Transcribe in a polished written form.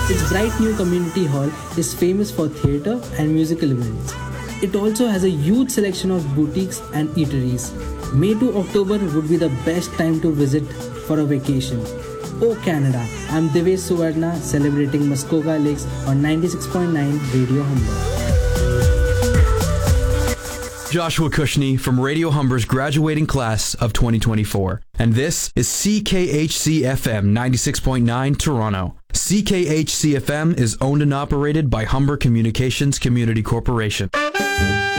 Its bright new community hall is famous for theatre and musical events. It also has a huge selection of boutiques and eateries. May to October would be the best time to visit for a vacation. Oh Canada, I'm Devesh Suvarna celebrating Muskoka Lakes on 96.9 Radio Humber. Joshua Cushney from Radio Humber's graduating class of 2024. And this is CKHC FM 96.9 Toronto. CKHC FM is owned and operated by Humber Communications Community Corporation.